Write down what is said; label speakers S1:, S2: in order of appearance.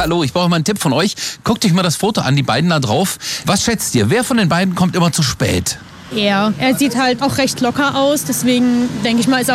S1: Hallo, ich brauche mal einen Tipp von euch. Guckt euch mal das Foto an, die beiden da drauf. Was schätzt ihr? Wer von den beiden kommt immer zu spät?
S2: Er sieht halt auch recht locker aus, deswegen denke ich mal, ist